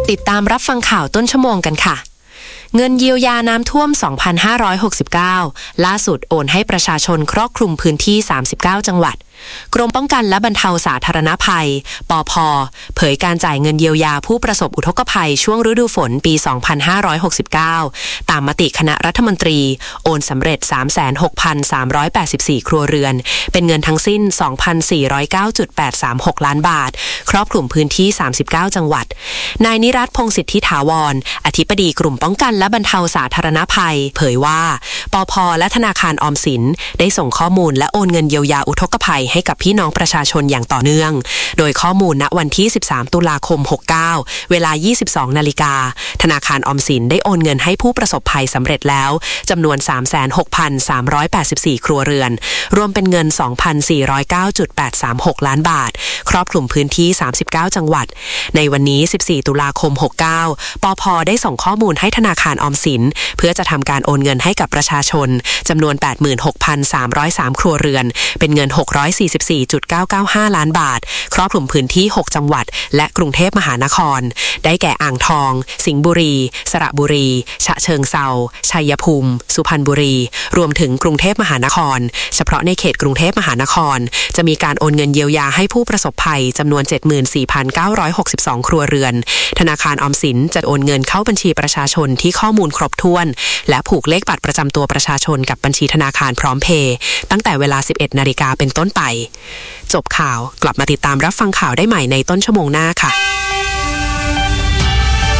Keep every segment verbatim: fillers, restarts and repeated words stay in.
ติดตามรับฟังข่าวต้นชั่วโมงกันค่ะเงินเยียวยาน้ำท่วม สองพันห้าร้อยหกสิบเก้า ล่าสุดโอนให้ประชาชนครอบคลุมพื้นที่ สามสิบเก้า จังหวัดกรมป้องกันและบรรเทาสาธารณภัย ปภ.เผยการจ่ายเงินเยียวยาผู้ประสบอุทกภัยช่วงฤดูฝนปี สองพันห้าร้อยหกสิบเก้า ตามมติคณะรัฐมนตรีโอนสำเร็จ สามแสนหกพันสามร้อยแปดสิบสี่ ครัวเรือนเป็นเงินทั้งสิ้น สองพันสี่ร้อยเก้าจุดแปดสามหก ล้านบาทครอบคลุมพื้นที่ สามสิบเก้า จังหวัดนายนิรัตน์ พงษ์สิทธิถาวรอธิบดีกลุ่มป้องกันและบรรเทาสาธารณภัยเผยว่าปภ.และธนาคารออมสินได้ส่งข้อมูลและโอนเงินเยียวยาอุทกภัยให้กับพี่น้องประชาชนอย่างต่อเนื่องโดยข้อมูลณวันที่สิบสามตุลาคมหกเก้าเวลา ยี่สิบสอง นาฬิกาธนาคารออมสินได้โอนเงินให้ผู้ประสบภัยสำเร็จแล้วจำนวน สามแสนหกพันสามร้อยแปดสิบสี่ ครัวเรือนรวมเป็นเงิน สองพันสี่ร้อยเก้าจุดแปดสามหก ล้านบาทครอบคลุมพื้นที่ สามสิบเก้า จังหวัดในวันนี้สิบสี่ตุลาคมหกเก้าปภ.ได้ส่งข้อมูลให้ธนาคารออมสินเพื่อจะทำการโอนเงินให้กับประชาชนจำนวน แปดหมื่นหกพันสามร้อยสาม ครัวเรือนเป็นเงิน หกร้อยสี่สิบสี่จุดเก้าเก้าห้า ล้านบาทครอบคลุมพื้นที่หกจังหวัดและกรุงเทพมหานครได้แก่อ่างทองสิงห์บุรีสระบุรีฉะเชิงเทราชัยภูมิสุพรรณบุรีรวมถึงกรุงเทพมหานครเฉพาะในเขตกรุงเทพมหานครจะมีการโอนเงินเยียวยาให้ผู้ประสบภัยจำนวน เจ็ดหมื่นสี่พันเก้าร้อยหกสิบสอง ครัวเรือนธนาคารออมสินจะโอนเงินเข้าบัญชีประชาชนที่ข้อมูลครบถ้วนและผูกเลขบัตรประจำตัวประชาชนกับบัญชีธนาคารพร้อมเพย์ตั้งแต่เวลา สิบเอ็ด นาฬิกาเป็นต้นไปจบข่าวกลับมาติดตามรับฟังข่าวได้ใหม่ในต้นชั่วโมงหน้าค่ะ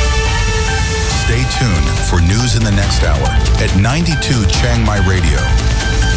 Stay tuned for news in the next hour at ninety-two Chiang Mai Radio.